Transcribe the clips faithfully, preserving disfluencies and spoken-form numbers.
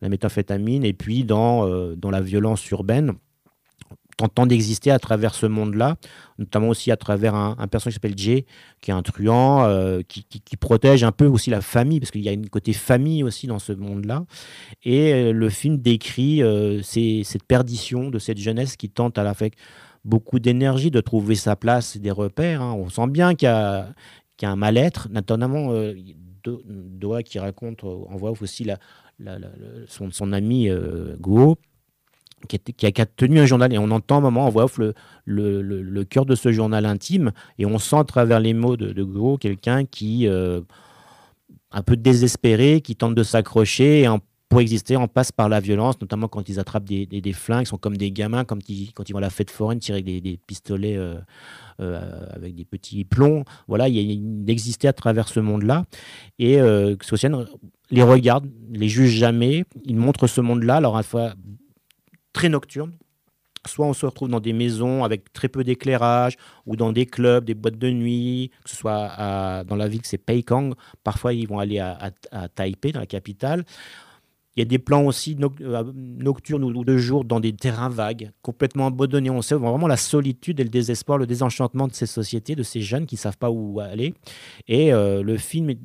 la méthamphétamine, et puis dans, euh, dans la violence urbaine, tentant d'exister à travers ce monde-là, notamment aussi à travers un, un personnage qui s'appelle Jay, qui est un truand, euh, qui, qui, qui protège un peu aussi la famille, parce qu'il y a un côté famille aussi dans ce monde-là. Et euh, le film décrit euh, ces- cette perdition de cette jeunesse qui tente à la fois avec beaucoup d'énergie de trouver sa place et des repères, hein. On sent bien qu'il y a, qu'il y a un mal-être, notamment euh, Do- Doha qui raconte euh, en voix off aussi la, la- la- le- son, son ami euh, Go, qui, était- qui a, qui a tenu un journal, et on entend un moment en voix off le, le, le- le cœur de ce journal intime, et on sent à travers les mots de, de Go quelqu'un qui, euh, un peu désespéré, qui tente de s'accrocher, et en- pour exister, on passe par la violence, notamment quand ils attrapent des, des, des flingues, ils sont comme des gamins, comme ils- quand ils vont à la fête foraine tirer avec des, des pistolets euh, euh, avec des petits plombs. Voilà, il y a une- d'exister à travers ce monde-là. Et euh, Sotienne les regarde, les juge jamais, il montre ce monde-là, alors à la fois très nocturne. Soit on se retrouve dans des maisons avec très peu d'éclairage, ou dans des clubs, des boîtes de nuit, que ce soit à- dans la ville, c'est Peikang. Parfois, ils vont aller à, à- à Taipei, dans la capitale. Il y a des plans aussi noc- euh, nocturnes ou ou de jour dans des terrains vagues, complètement abandonnés. On sait vraiment la solitude et le désespoir, le désenchantement de ces sociétés, de ces jeunes qui ne savent pas où aller. Et euh, le film est-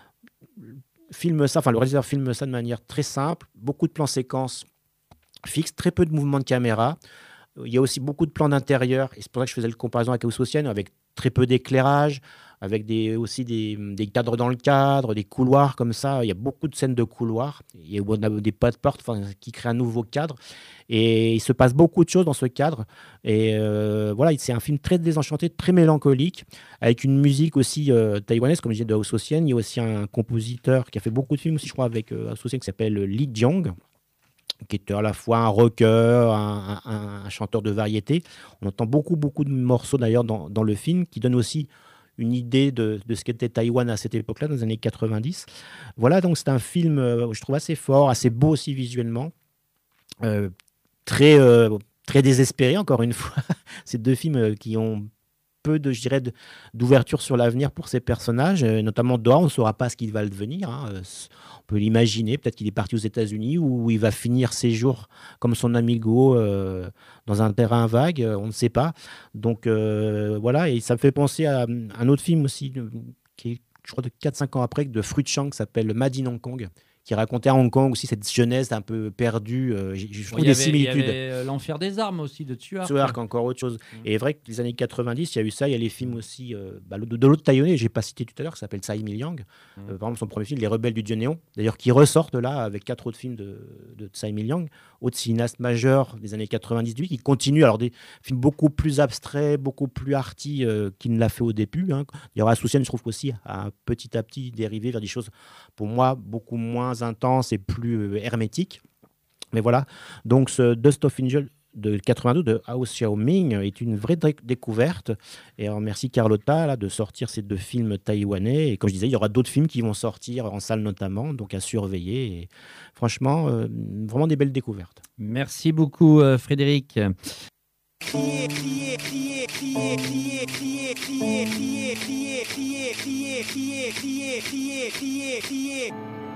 filme ça, enfin le réalisateur filme ça de manière très simple, beaucoup de plans séquences fixes, très peu de mouvements de caméra. Il y a aussi beaucoup de plans d'intérieur, et c'est pour ça que je faisais le comparaison avec House Ocean, avec très peu d'éclairage, avec des, aussi des, des cadres dans le cadre, des couloirs comme ça. Il y a beaucoup de scènes de couloirs, il y a des pas de porte, enfin, qui créent un nouveau cadre. Et il se passe beaucoup de choses dans ce cadre. Et euh, voilà, c'est un film très désenchanté, très mélancolique, avec une musique aussi euh, taïwanaise, comme je disais, de House Ocean. Il y a aussi un compositeur qui a fait beaucoup de films aussi, je crois, avec euh, House Ocean, qui s'appelle Lee Jiang, qui est à la fois un rocker, un, un- un chanteur de variété. On entend beaucoup, beaucoup de morceaux d'ailleurs dans, dans le film, qui donnent aussi une idée de, de ce qu'était Taïwan à cette époque-là, dans les années quatre-vingt-dix. Voilà, donc c'est un film, euh, je trouve assez fort, assez beau aussi visuellement, euh, très, euh, très désespéré, encore une fois. Ces deux films euh, qui ont peu de, je dirais, de- d'ouverture sur l'avenir pour ces personnages, euh, notamment Doha, on ne saura pas ce qu'il va devenir, hein. Euh, c- On peut l'imaginer, peut-être qu'il est parti aux États-Unis, où il va finir ses jours comme son amigo euh, dans un terrain vague, euh, on ne sait pas. Donc euh, voilà, et ça me fait penser à euh, un autre film aussi, de- qui est, je crois, de quatre cinq ans après, de Fruit Chang, qui s'appelle Mad in Hong Kong, qui racontait à Hong Kong aussi cette jeunesse un peu perdue. Euh, j'ai- je Bon, trouve il y des avait, il y similitudes. avait euh, l'enfer des armes aussi de Tuark. Tuark, encore autre chose. Mm. Et c'est vrai que les années quatre-vingt-dix, il y a eu ça. Il y a les films aussi euh, bah, de, de l'autre taïwanais, j'ai pas cité tout à l'heure, qui s'appelle Tsai Mi-liang. Mm. Euh, par exemple, son premier film, Les Rebelles du Dieu Néon, d'ailleurs, qui ressortent là avec quatre autres films de, de Tsai Mi-liang, autre cinéaste majeur des années quatre-vingt-dix, qui continue. Alors, des films beaucoup plus abstraits, beaucoup plus arty euh, qu'il ne l'a fait au début, hein. D'ailleurs, Association, je trouve qu'aussi a petit à petit dérivé vers des choses, pour moi, beaucoup moins intenses et plus euh, hermétiques. Mais voilà, donc ce Dust of Angel de quatre-vingt-douze de Hao Xiaoming est une vraie dé- découverte. Et alors, merci Carlotta là, de sortir ces deux films taïwanais. Et comme je disais, il y aura d'autres films qui vont sortir en salle notamment, donc à surveiller. Et franchement, euh, vraiment des belles découvertes. Merci beaucoup, euh, Frédéric. Crier, crier, crier, crier, crier, crier, crier, crier, crier, crier, crier, crier, crier, crier, crier, crier.